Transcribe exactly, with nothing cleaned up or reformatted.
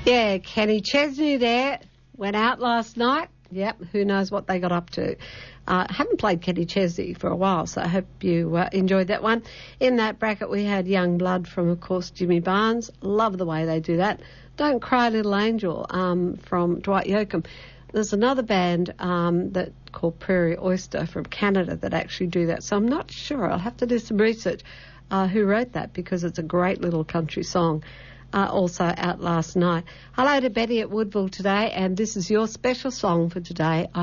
Yeah, Kenny Chesney there went out last night. Yep, who knows what they got up to. Uh, haven't played Kenny Chesney for a while, so I hope you uh, enjoyed that one. In that bracket we had Young Blood from, of course, Jimmy Barnes. Love the way they do that. Don't Cry Little Angel um, from Dwight Yoakam. There's another band um, that called Prairie Oyster from Canada that actually do that, so I'm not sure. I'll have to do some research uh, who wrote that, because it's a great little country song. Uh, also out last night. Hello to Betty at Woodville today, and this is your special song for today.